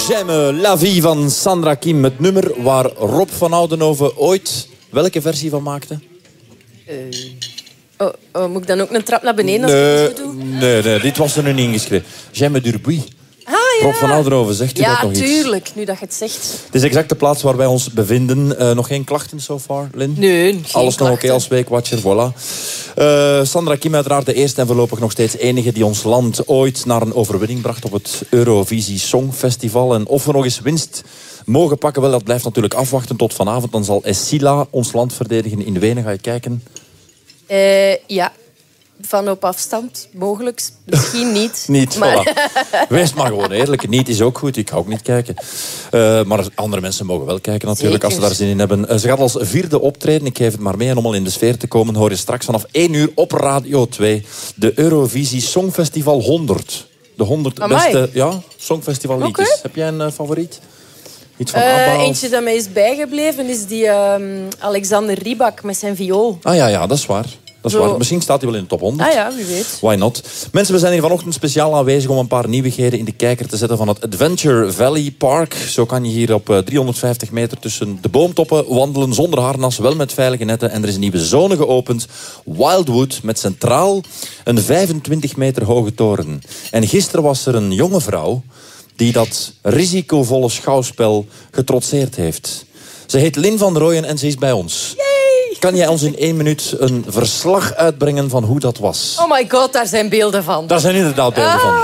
J'aime la vie van Sandra Kim. Het nummer waar Rob van Oudenhoven ooit welke versie van maakte? Moet ik dan ook een trap naar beneden als ik het goed doe? Nee, dit was er nu niet ingeschreven. J'aime Durbuy. Ah, ja. Rob van Oudenhoven, zegt u dat nog iets? Ja, tuurlijk, nu dat je het zegt. Het is exact de plaats waar wij ons bevinden. Nog geen klachten so far, Lynn? Nee, geen Alles nog klachten. oké als weekwatcher, voilà. Sandra Kim uiteraard de eerste en voorlopig nog steeds enige die ons land ooit naar een overwinning bracht op het Eurovisie Songfestival. En of we nog eens winst mogen pakken, wel, dat blijft natuurlijk afwachten tot vanavond. Dan zal Essila ons land verdedigen in Wenen. Ga je kijken? Ja, van op afstand, mogelijk. Misschien niet. Niet, maar... voilà. Wees maar gewoon eerlijk. Niet is ook goed, ik ga ook niet kijken. Maar andere mensen mogen wel kijken natuurlijk, als ze daar zin in hebben. Ze gaat als vierde optreden, ik geef het maar mee. En om al in de sfeer te komen, hoor je straks vanaf 1 uur op Radio 2... de Eurovisie Songfestival 100. De 100 beste Songfestival liedjes. Okay. Heb jij een favoriet? Iets van ABBA? Eentje dat mij is bijgebleven is die Alexander Rybak met zijn viool. Ah ja, dat is waar. Dat is waar. Misschien staat hij wel in de top 100. Ah ja, wie weet. Why not? Mensen, we zijn hier vanochtend speciaal aanwezig om een paar nieuwigheden in de kijker te zetten van het Adventure Valley Park. Zo kan je hier op 350 meter tussen de boomtoppen wandelen zonder harnas, wel met veilige netten. En er is een nieuwe zone geopend, Wildwood, met centraal een 25 meter hoge toren. En gisteren was er een jonge vrouw die dat risicovolle schouwspel getrotseerd heeft. Ze heet Lynn van Rooyen en ze is bij ons. Yay! Kan jij ons in 1 minuut een verslag uitbrengen van hoe dat was? Oh my god, daar zijn beelden van. Daar zijn inderdaad beelden van.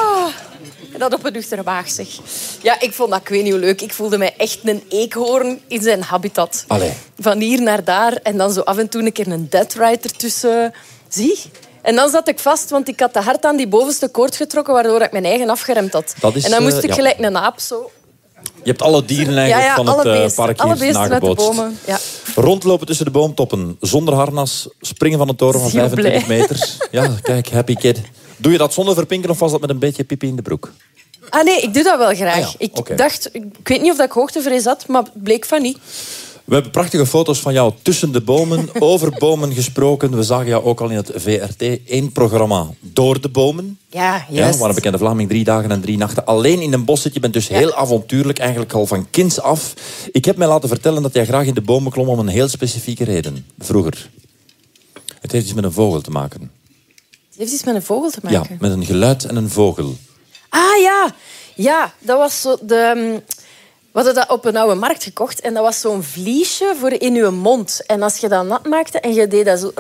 En dat op een nuchtere waag, zeg. Ja, ik vond dat, ik weet niet hoe leuk. Ik voelde mij echt een eekhoorn in zijn habitat. Allee. Van hier naar daar. En dan zo af en toe een keer een deadride ertussen. Zie? En dan zat ik vast, want ik had te hard aan die bovenste koord getrokken, waardoor ik mijn eigen afgeremd had. Is, en dan moest ik gelijk een aap zo... Je hebt alle dieren eigenlijk van het park hier alle beesten nagebootst. uit de bomen. Ja. Rondlopen tussen de boomtoppen, zonder harnas, springen van een toren van 25 meter. Ja, kijk, happy kid. Doe je dat zonder verpinken of was dat met een beetje pipi in de broek? Ah nee, ik doe dat wel graag. Ah, ja. Ik dacht, ik weet niet of ik hoogtevrees had, maar het bleek van niet. We hebben prachtige foto's van jou tussen de bomen, over bomen gesproken. We zagen jou ook al in het VRT1-programma Door de Bomen. Ja, juist. Ja, waar een bekende Vlaming 3 dagen en 3 nachten alleen in een bos zit. Je bent dus heel avontuurlijk, eigenlijk al van kinds af. Ik heb mij laten vertellen dat jij graag in de bomen klom om een heel specifieke reden. Vroeger. Het heeft iets met een vogel te maken. Het heeft iets met een vogel te maken? Ja, met een geluid en een vogel. Ah ja, ja, dat was zo de... We hadden dat op een oude markt gekocht en dat was zo'n vliesje voor in je mond. En als je dat nat maakte en je deed dat zo...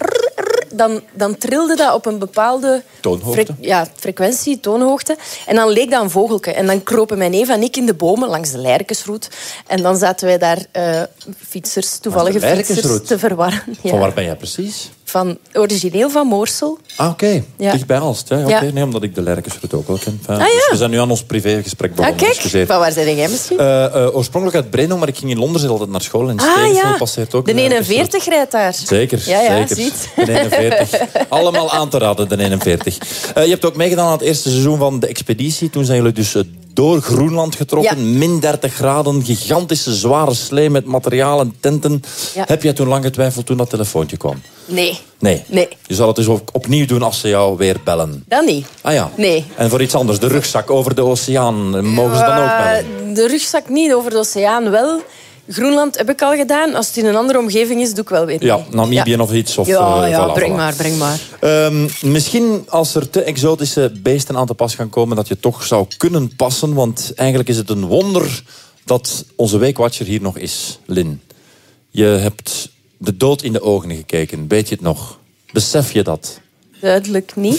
Dan trilde dat op een bepaalde... Toonhoogte? Frequentie, toonhoogte. En dan leek dat een vogelke. En dan kropen mijn neef en ik in de bomen langs de Lijrkensroute. En dan zaten wij daar toevallige fietsers te verwarren. Ja. Van waar ben jij precies? Origineel van Moorsel. Ah, oké. Ja. Dicht bij Aalst. Ja, Ja. Nee, omdat ik de Lijrkensroute ook wel ken. Ja. Dus we zijn nu aan ons privégesprek begonnen. Kijk, Excuseer. van waar zijn jij misschien? Oorspronkelijk uit Breno, maar ik ging in Londen zit altijd naar school. En passeert ook de 41 rijdt daar. Zeker, ja, zeker. Ziet. De 41. Allemaal aan te raden, de 41. Je hebt ook meegedaan aan het eerste seizoen van de expeditie. Toen zijn jullie dus door Groenland getrokken. Min 30 graden, gigantische zware slee met materiaal en tenten. Ja. Heb jij toen lang getwijfeld toen dat telefoontje kwam? Nee. Je zal het dus opnieuw doen als ze jou weer bellen. Dat niet. Ah ja. Nee. En voor iets anders, de rugzak over de oceaan. Mogen ze dan ook bellen? De rugzak niet, over de oceaan wel. Groenland heb ik al gedaan. Als het in een andere omgeving is, doe ik wel weer mee. Ja, Namibië of iets. Of, breng maar. Misschien als er te exotische beesten aan te pas gaan komen, dat je toch zou kunnen passen. Want eigenlijk is het een wonder dat onze weekwatcher hier nog is, Lynn. Je hebt de dood in de ogen gekeken. Weet je het nog? Besef je dat? Duidelijk niet.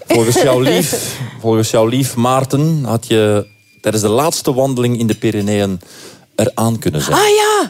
Volgens jouw lief Maarten had je tijdens de laatste wandeling in de Pyreneeën eraan kunnen zijn. Ah ja!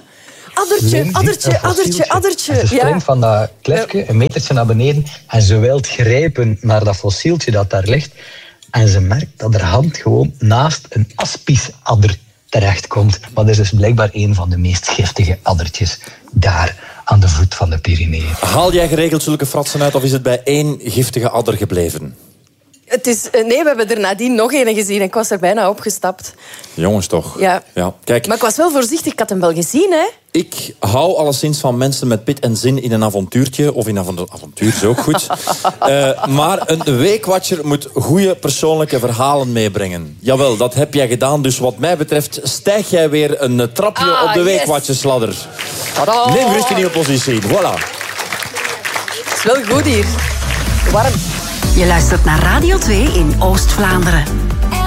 Addertje. Ze springt van dat klefje een metertje naar beneden en ze wilt grijpen naar dat fossieltje dat daar ligt. En ze merkt dat haar hand gewoon naast een aspisadder terechtkomt. Maar dat is dus blijkbaar een van de meest giftige addertjes daar aan de voet van de Pyreneeën. Haal jij geregeld zulke fratsen uit of is het bij 1 giftige adder gebleven? Nee, we hebben er nadien nog een gezien. Ik was er bijna opgestapt. Jongens toch. Ja. Kijk, Maar ik was wel voorzichtig. Ik had hem wel gezien, hè? ik hou alleszins van mensen met pit en zin in een avontuurtje. Of in een avontuur is ook goed. Maar een weekwatcher moet goede persoonlijke verhalen meebrengen. Jawel, dat heb jij gedaan. Dus wat mij betreft stijg jij weer een trapje op de weekwatchersladder. Neem gerust een nieuwe positie. Voilà. Het is wel goed hier. Warm. Je luistert naar Radio 2 in Oost-Vlaanderen.